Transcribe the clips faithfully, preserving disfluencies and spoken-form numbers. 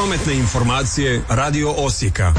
Prometne informacije Radio Osijeka.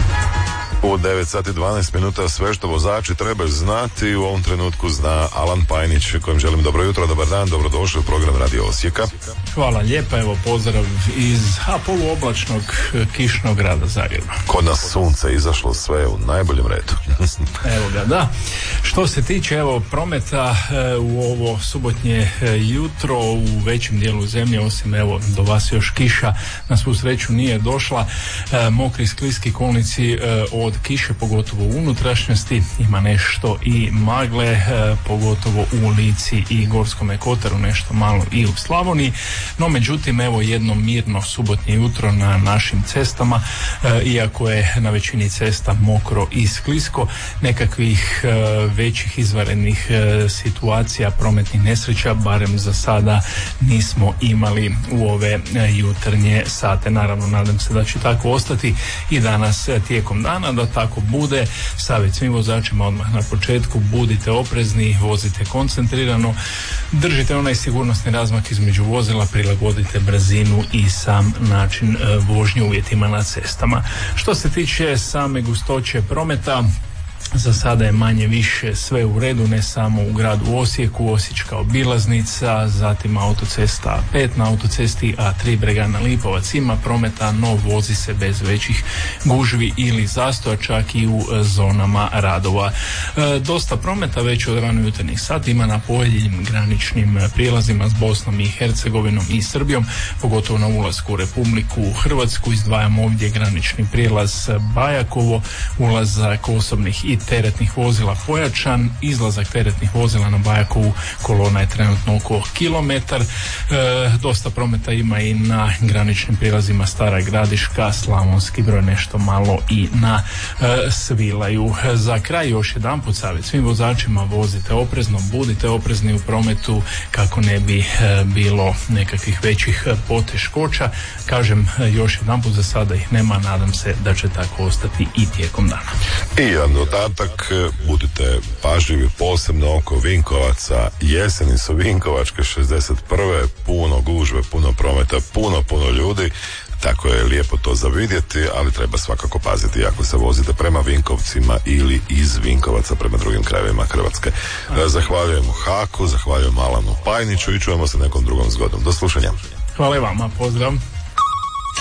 U devet sati dvanaest minuta sve što vozači trebaju znati u ovom trenutku zna Alan Pajnić, kojem želim dobro jutro, dobar dan, dobrodošli u program Radio Osijeka. Hvala lijepa, evo pozdrav iz a, poluoblačnog kišnog grada Zagreba. Kod nas sunce izašlo, sve u najboljem redu. Evo ga, da. Što se tiče evo prometa e, u ovo subotnje e, jutro u većem dijelu zemlje, osim evo do vas još kiša na svu sreću nije došla, e, mokri skliski kolnici e, od kiše, pogotovo u unutrašnjosti, ima nešto i magle, e, pogotovo u Lici i Gorskome kotaru, nešto malo i u Slavoniji, no međutim evo jedno mirno subotnje jutro na našim cestama, e, iako je na većini cesta mokro i sklisko, nekakvih e, većih izvanrednih e, situacija, prometnih nesreća, barem za sada nismo imali u ove e, jutarnje sate. Naravno, nadam se da će tako ostati i danas e, tijekom dana, da tako bude. Savjet svim vozačima odmah na početku: budite oprezni, vozite koncentrirano, držite onaj sigurnosni razmak između vozila, prilagodite brzinu i sam način e, vožnje uvjetima na cestama. Što se tiče same gustoće prometa, za sada je manje više sve u redu, ne samo u gradu Osijeku, Osječka obilaznica, zatim autocesta A pet, na autocesti A tri Bregana Lipovac ima prometa, no vozi se bez većih gužvi ili zastoja, čak i u zonama radova. E, dosta prometa već od rano jutarnjih sati ima na pojedinim graničnim prijelazima s Bosnom i Hercegovinom i Srbijom, pogotovo na ulasku u Republiku Hrvatsku. Izdvajamo ovdje granični prijelaz Bajakovo, ulazak osobnih i teretnih vozila pojačan, izlazak teretnih vozila na Bajakovu kolona je trenutno oko kilometar. E, dosta prometa ima i na graničnim prijelazima Stara Gradiška, Slavonski Brod, nešto malo i na e, Svilaju. Za kraj još jedanput savjet svim vozačima: vozite oprezno, budite oprezni u prometu kako ne bi e, bilo nekakvih većih poteškoća. Kažem e, još jedanput, za sada ih nema, nadam se da će tako ostati i tijekom dana. I jedan dodatak, budite pažljivi posebno oko Vinkovaca. Jeseni su Vinkovačke šezdeset prve, puno gužve, puno prometa, puno, puno ljudi. Tako je lijepo to za vidjeti, ali treba svakako paziti ako se vozite prema Vinkovcima ili iz Vinkovaca prema drugim krajevima Hrvatske. Zahvaljujem Haku, zahvaljujem Alanu Pajniću i čujemo se nekom drugom zgodom. Do slušanja. Hvala i vama, pozdrav.